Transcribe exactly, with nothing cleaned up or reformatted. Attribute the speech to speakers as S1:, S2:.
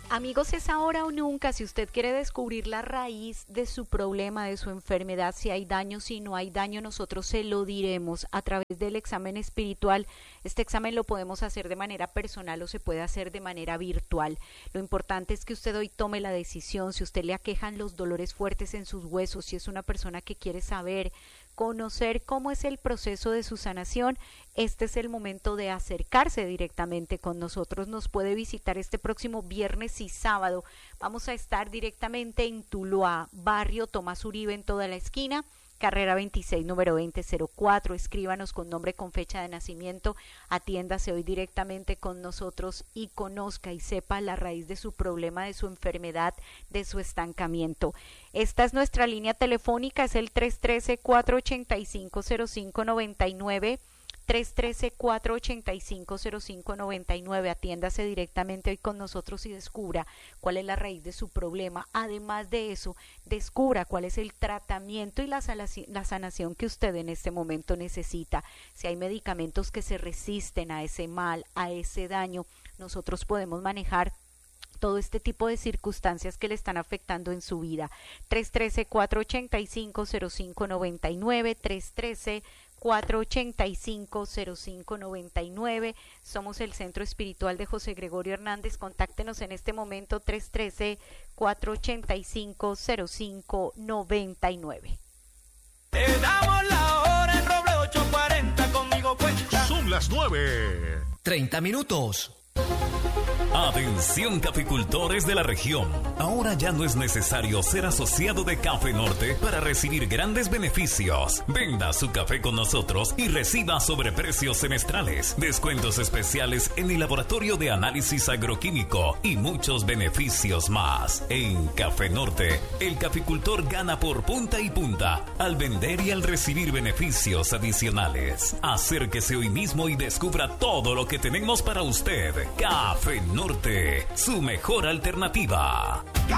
S1: Amigos, es ahora o nunca. Si usted quiere descubrir la raíz de su problema, de su enfermedad, si hay daño, si no hay daño, nosotros se lo diremos a través del examen espiritual. Este examen lo podemos hacer de manera personal o se puede hacer de manera virtual. Lo importante es que usted hoy tome la decisión. Si usted le aquejan los dolores fuertes en sus huesos, si es una persona que quiere saber, conocer cómo es el proceso de su sanación, este es el momento de acercarse directamente con nosotros. Nos puede visitar este próximo viernes y sábado. Vamos a estar directamente en Tuluá, barrio Tomás Uribe, en toda la esquina, carrera veintiséis, número veinte cero cuatro. Escríbanos con nombre, con fecha de nacimiento, atiéndase hoy directamente con nosotros y conozca y sepa la raíz de su problema, de su enfermedad, de su estancamiento. Esta es nuestra línea telefónica, es el tres uno tres, cuatro ocho cinco, cero cinco nueve nueve, tres uno tres, cuatro ocho cinco, cero cinco nueve nueve. Atiéndase directamente hoy con nosotros y descubra cuál es la raíz de su problema. Además de eso, descubra cuál es el tratamiento y la sanación, la sanación que usted en este momento necesita. Si hay medicamentos que se resisten a ese mal, a ese daño, nosotros podemos manejar todo este tipo de circunstancias que le están afectando en su vida. tres uno tres, cuatro ocho cinco, cero cinco nueve nueve, tres uno tres, cuatro ocho cinco, cero cinco nueve nueve. Somos el Centro Espiritual de José Gregorio Hernández. Contáctenos en este momento, tres uno tres, cuatro ocho cinco, cero cinco nueve nueve.
S2: Te damos la hora en Roble ocho cuarenta, conmigo cuenta.
S3: Son las nueve.
S4: treinta minutos.
S5: Atención, caficultores de la región. Ahora ya no es necesario ser asociado de Café Norte para recibir grandes beneficios. Venda su café con nosotros y reciba sobreprecios semestrales, descuentos especiales en el laboratorio de análisis agroquímico y muchos beneficios más. En Café Norte, el caficultor gana por punta y punta al vender y al recibir beneficios adicionales. Acérquese hoy mismo y descubra todo lo que tenemos para usted. Café Norte, su mejor alternativa.